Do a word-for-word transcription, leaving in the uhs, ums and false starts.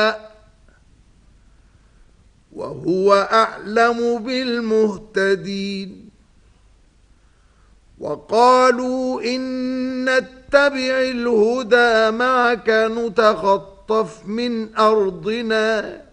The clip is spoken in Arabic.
وهو أعلم بالمهتدين. وقالوا إن نتبع الهدى معك نتخطف من أرضنا